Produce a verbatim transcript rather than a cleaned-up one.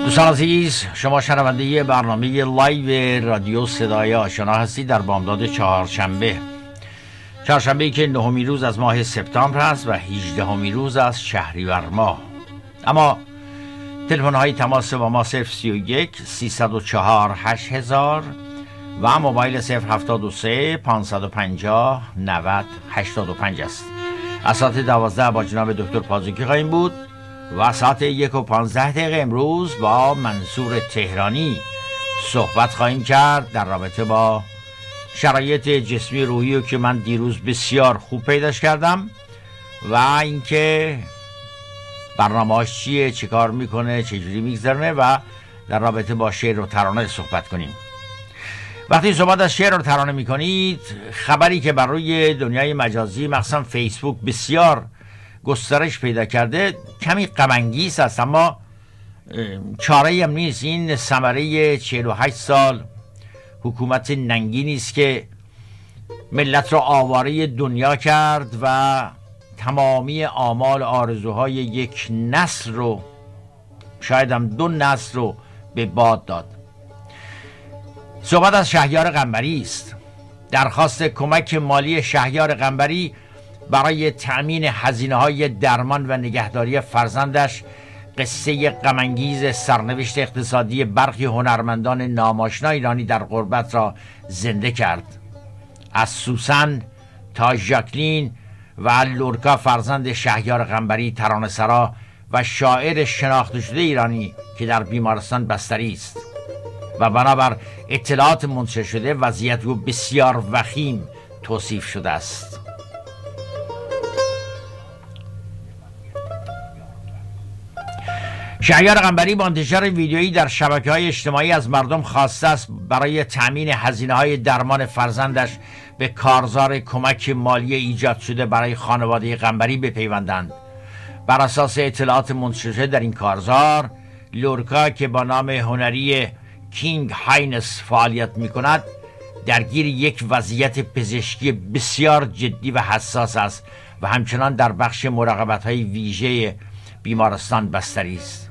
دوستان عزیز، شما شنونده برنامه لایو رادیو صدای آشنا هستید در بامداد چهارشنبه چهارشنبه که نهمین روز از ماه سپتامبر است و هجدهمین روز از شهریور ماه. اما تلفن های تماس با ما صفر سی و یک سیصد و چهار هشت هزار و موبایل صفر هفتاد و سه پانصد و پنجاه نود هشتاد و پنج است. از ساعت دوازده با جناب دکتر پازوکی خواهیم بود و ساعت یک و پانزده دقیقه امروز با منصور تهرانی صحبت خواهیم کرد در رابطه با شرایط جسمی روحی رو که من دیروز بسیار خوب پیداش کردم و اینکه برنامه‌اش چیه، چه کار میکنه، چجوری میگذرنه و در رابطه با شعر و ترانه صحبت کنیم. وقتی صحبت از شعر و ترانه میکنید، خبری که بر روی دنیای مجازی مخصوصا فیسبوک بسیار گسترش پیدا کرده کمی غم انگیز است، اما چاره‌ای هم نیست. این ثمره چهل و هشت سال حکومت ننگینی است که ملت را آواره دنیا کرد و تمامی آمال آرزوهای یک نسل رو، شاید هم دو نسل رو به باد داد. صحبت از شهریار قنبری است. درخواست کمک مالی شهریار قنبری برای تأمین هزینه‌های درمان و نگهداری فرزندش قصه غم انگیز سرنوشت اقتصادی برخی هنرمندان ناماشنا ایرانی در غربت را زنده کرد. از سوسن تا ژاکلین و لورکا فرزند شهریار قنبری ترانه‌سرا و شاعر شناخته شده ایرانی که در بیمارستان بستری است و بنابر اطلاعات منتشر شده وضعیت او بسیار وخیم توصیف شده است. شهریار قنبری با انتشار ویدیویی در شبکه‌های اجتماعی از مردم خواسته است برای تأمین هزینه‌های درمان فرزندش به کارزار کمک مالی ایجاد شده برای خانواده قنبری بپیوندند. بر اساس اطلاعات منتشر شده در این کارزار، لورکا که با نام هنری کینگ هاینس فعالیت می‌کند، درگیر یک وضعیت پزشکی بسیار جدی و حساس است و همچنان در بخش مراقبت‌های ویژه بیمارستان بستری است.